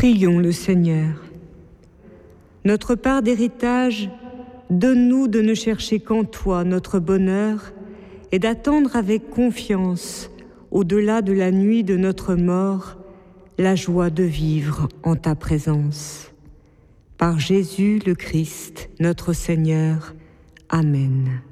Prions le Seigneur. Notre part d'héritage, donne-nous de ne chercher qu'en toi notre bonheur et d'attendre avec confiance, au-delà de la nuit de notre mort, la joie de vivre en ta présence. Par Jésus le Christ, notre Seigneur. Amen.